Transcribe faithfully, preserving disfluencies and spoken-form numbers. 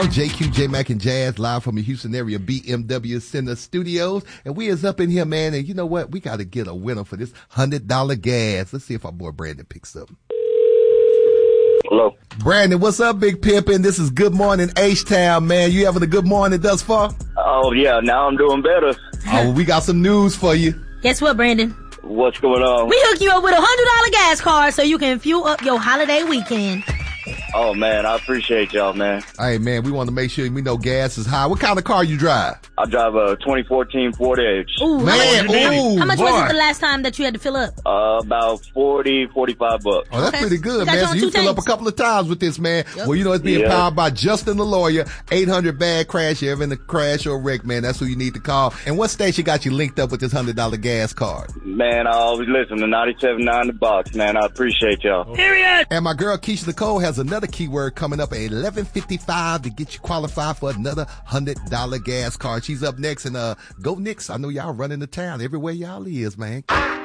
Brown, J Q, J Mac, and Jazz, live from the Houston area B M W Center Studios. And we is up in here, man. And you know what? We got to get a winner for this one hundred dollars gas. Let's see if our boy Brandon picks up. Hello. Brandon, what's up, Big Pimpin'? This is Good Morning H-Town, man. You having a good morning thus far? Oh, yeah. Now I'm doing better. Oh, well, we got some news for you. Guess what, Brandon? What's going on? We hook you up with a one hundred dollars gas card so you can fuel up your holiday weekend. Oh, man, I appreciate y'all, man. Hey, man, we want to make sure we know gas is high. What kind of car you drive? I drive a twenty fourteen Ford Edge. Ooh, Man, how much, ooh, how much boy. was it the last time that you had to fill up? Uh, about forty, forty-five bucks. Oh, that's Okay. pretty We good, got you man. on So you two fill up a tanks. couple of times with this, man. Yep. Well, you know, it's being Yeah. powered by Justin the Lawyer. eight hundred bad crash. You ever in a crash or wreck, man, that's who you need to call. And what station got you linked up with this one hundred dollars gas card? Man, I always listen to ninety-seven point nine The Box, man. I appreciate y'all. Period. And my girl Keisha Nicole has another keyword coming up at eleven fifty-five to get you qualified for another one hundred dollars gas card. She's up next, and uh, go Knicks. I know y'all running the town everywhere y'all is, man.